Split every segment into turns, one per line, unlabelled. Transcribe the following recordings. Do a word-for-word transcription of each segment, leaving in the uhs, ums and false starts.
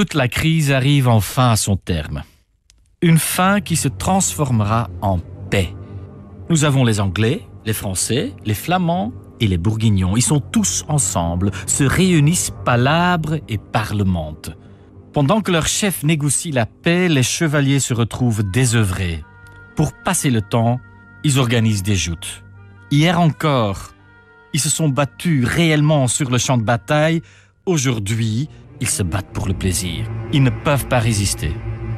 Toute la crise arrive enfin à son terme. Une fin qui se transformera en paix. Nous avons les Anglais, les Français, les Flamands et les Bourguignons. Ils sont tous ensemble, se réunissent, palabrent et parlementent. Pendant que leur chef négocie la paix, les chevaliers se retrouvent désœuvrés. Pour passer le temps, ils organisent des joutes. Hier encore, ils se sont battus réellement sur le champ de bataille. Aujourd'hui, ils se battent pour le plaisir. Ils ne peuvent pas résister.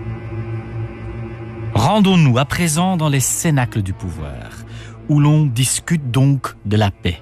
Rendons-nous à présent dans les cénacles du pouvoir, où l'on discute donc de la paix.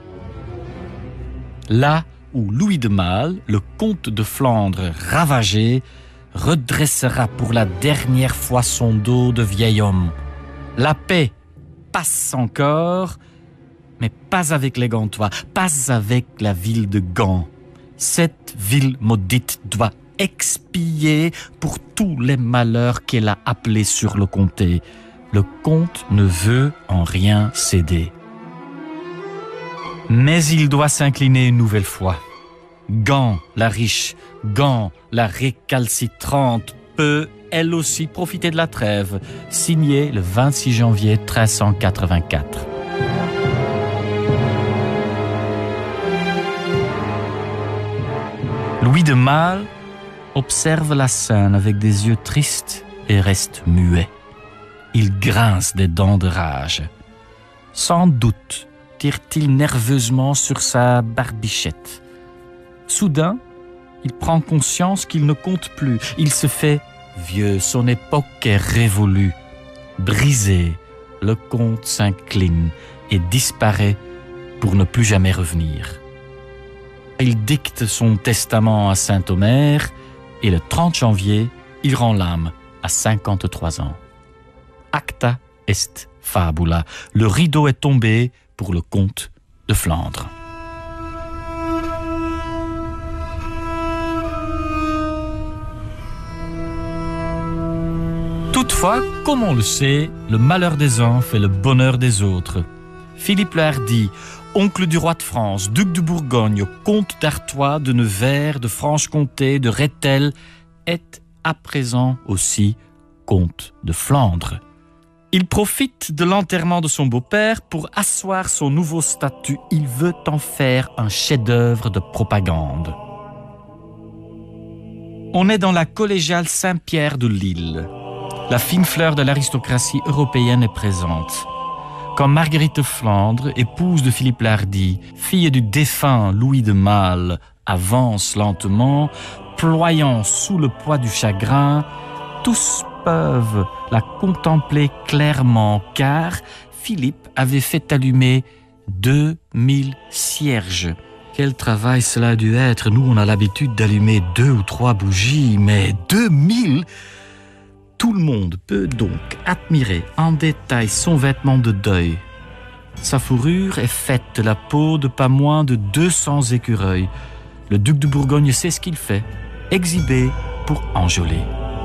Là où Louis de Male, le comte de Flandre ravagé, redressera pour la dernière fois son dos de vieil homme. La paix passe encore, mais pas avec les Gantois, pas avec la ville de Gand. Cette ville maudite doit expier pour tous les malheurs qu'elle a appelés sur le comté. Le comte ne veut en rien céder. Mais il doit s'incliner une nouvelle fois. Gand, la riche, Gand, la récalcitrante, peut elle aussi profiter de la trêve, signée le vingt-six janvier treize cent quatre-vingt-quatre. Louis de Male observe la scène avec des yeux tristes et reste muet. Il grince des dents de rage. Sans doute tire-t-il nerveusement sur sa barbichette. Soudain, il prend conscience qu'il ne compte plus. Il se fait vieux, son époque est révolue. Brisé, le comte s'incline et disparaît pour ne plus jamais revenir. Il dicte son testament à Saint-Omer et le trente janvier, il rend l'âme à cinquante-trois ans. Acta est fabula. Le rideau est tombé pour le comte de Flandre. Toutefois, comme on le sait, le malheur des uns fait le bonheur des autres. Philippe le Hardi, oncle du roi de France, duc de Bourgogne, comte d'Artois, de Nevers, de Franche-Comté, de Rethel, est à présent aussi comte de Flandre. Il profite de l'enterrement de son beau-père pour asseoir son nouveau statut. Il veut en faire un chef-d'œuvre de propagande. On est dans la collégiale Saint-Pierre de Lille. La fine fleur de l'aristocratie européenne est présente. Quand Marguerite de Flandre, épouse de Philippe le Hardi, fille du défunt Louis de Male, avance lentement, ployant sous le poids du chagrin, tous peuvent la contempler clairement, car Philippe avait fait allumer deux mille cierges. Quel travail cela a dû être! Nous, on a l'habitude d'allumer deux ou trois bougies, mais deux mille! Tout le monde peut donc admirer en détail son vêtement de deuil. Sa fourrure est faite de la peau de pas moins de deux cents écureuils. Le duc de Bourgogne sait ce qu'il fait, exhiber pour enjôler.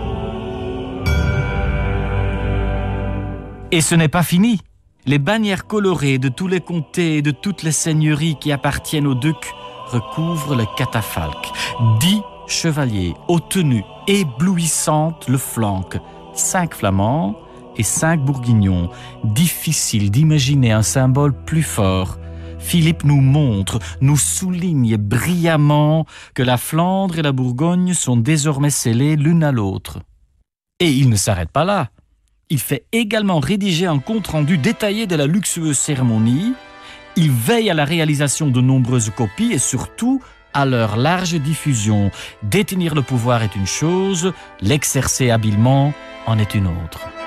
Et ce n'est pas fini. Les bannières colorées de tous les comtés et de toutes les seigneuries qui appartiennent au duc recouvrent le catafalque. Dix chevaliers aux tenues éblouissantes le flanquent. Cinq flamands et cinq bourguignons. Difficile d'imaginer un symbole plus fort. Philippe nous montre, nous souligne brillamment que la Flandre et la Bourgogne sont désormais scellées l'une à l'autre. Et il ne s'arrête pas là. Il fait également rédiger un compte-rendu détaillé de la luxueuse cérémonie. Il veille à la réalisation de nombreuses copies et surtout à leur large diffusion. Détenir le pouvoir est une chose, l'exercer habilement en est une autre.